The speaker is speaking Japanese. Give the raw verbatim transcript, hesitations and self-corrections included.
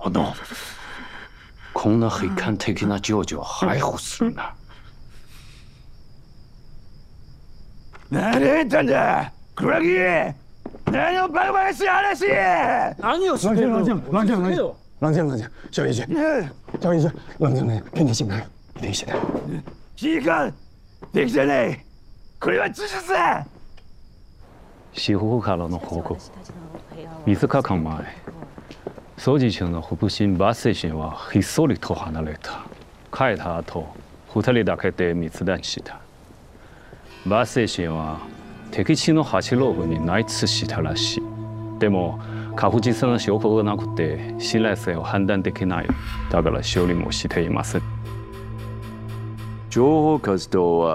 好弄。こんな悲観的な情緒排除するな。 何言ったんだ、倉木！何をバカバカしい話！ 何をしてるの？ 冷静，冷静，冷静，冷静，冷静，小医生，小医生，冷静，冷静，给你醒来，给你醒来。 時間できてない。これは自殺だ。 司法からの報告。みっかかん前、掃除中の腹心抜精神はひっそりと離れた。帰った後、二人だけで密談した。抜精神は敵地の八郎軍に内通したらしい。でも確実な証拠がなくて信頼性を判断できない。だから処理もしていません。 情報活動は